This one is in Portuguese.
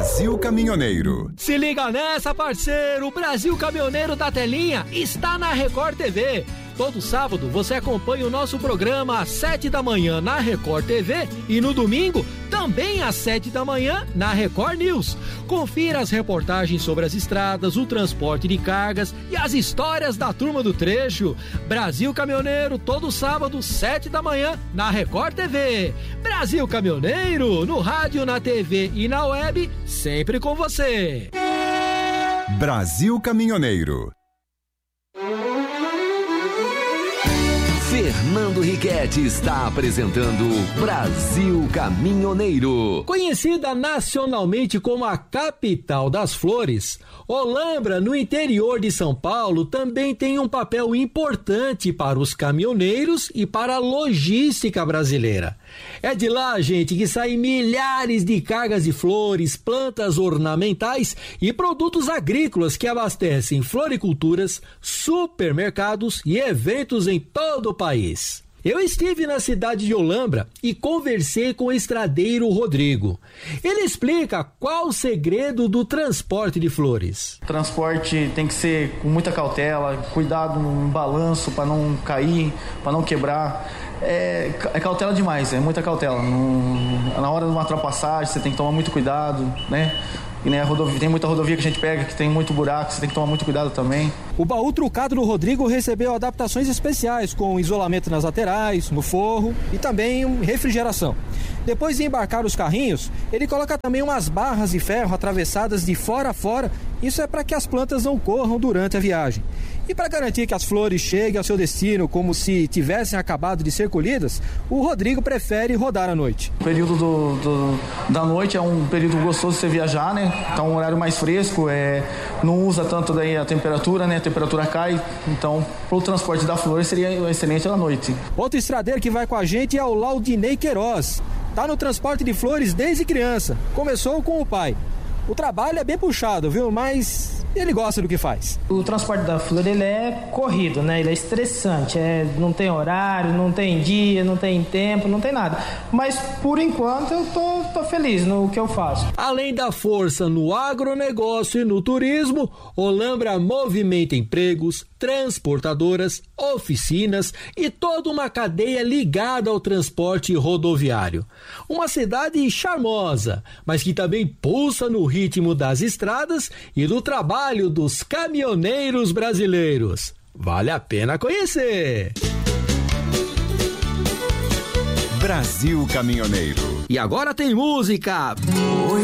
Brasil Caminhoneiro. Se liga nessa, parceiro! O Brasil Caminhoneiro da Telinha está na Record TV. Todo sábado você acompanha o nosso programa às 7 da manhã na Record TV e no domingo também às 7 da manhã na Record News. Confira as reportagens sobre as estradas, o transporte de cargas e as histórias da turma do trecho. Brasil Caminhoneiro, todo sábado, 7 da manhã na Record TV. Brasil Caminhoneiro, no rádio, na TV e na web, sempre com você. Brasil Caminhoneiro. Fernando Riquetti está apresentando Brasil Caminhoneiro. Conhecida nacionalmente como a capital das flores, Olambra, no interior de São Paulo, também tem um papel importante para os caminhoneiros e para a logística brasileira. É de lá, gente, que saem milhares de cargas de flores, plantas ornamentais e produtos agrícolas que abastecem floriculturas, supermercados e eventos em todo o país. Eu estive na cidade de Olambra e conversei com o estradeiro Rodrigo. Ele explica qual o segredo do transporte de flores. O transporte tem que ser com muita cautela, cuidado no balanço para não cair, para não quebrar. É cautela demais, é muita cautela. Na hora de uma ultrapassagem você tem que tomar muito cuidado, né? E, né, tem muita rodovia que a gente pega que tem muito buraco, você tem que tomar muito cuidado também. O baú trucado do Rodrigo recebeu adaptações especiais com isolamento nas laterais, no forro e também refrigeração. Depois de embarcar os carrinhos, ele coloca também umas barras de ferro atravessadas de fora a fora. Isso é para que as plantas não corram durante a viagem. E para garantir que as flores cheguem ao seu destino como se tivessem acabado de ser colhidas, o Rodrigo prefere rodar à noite. O período da noite é um período gostoso de você viajar, né? Então, um horário mais fresco, não usa tanto daí a temperatura, né? A temperatura cai, então para o transporte da flor seria excelente à noite. Outro estradeiro que vai com a gente é o Laudinei Queiroz. Tá no transporte de flores desde criança. Começou com o pai. O trabalho é bem puxado, viu? Mas ele gosta do que faz. O transporte da flor, ele é corrido, né? Ele é estressante. Não tem horário, não tem dia, não tem tempo, não tem nada. Mas, por enquanto, eu tô feliz no que eu faço. Além da força no agronegócio e no turismo, Olambra movimenta empregos, transportadoras, oficinas e toda uma cadeia ligada ao transporte rodoviário. Uma cidade charmosa, mas que também pulsa no ritmo das estradas e do trabalho dos caminhoneiros brasileiros. Vale a pena conhecer! Brasil Caminhoneiro. E agora tem música!